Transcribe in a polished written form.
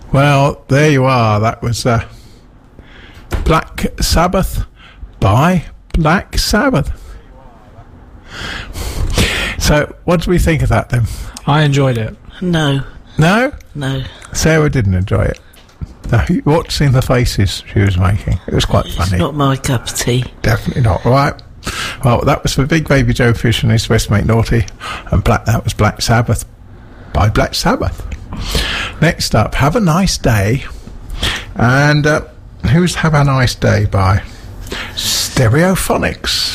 Well, there you are. That was Black Sabbath by Black Sabbath. So, what do we think of that then? I enjoyed it. No. No? No. Sarah didn't enjoy it. No, watching the faces she was making, it was quite funny. It's not my cup of tea. Definitely not. Right. Well, that was for Big Baby Joe Fish and his Westmate Naughty, and that was Black Sabbath by Black Sabbath. Next up, Have a Nice Day, and who's Have a Nice Day by? Stereophonics.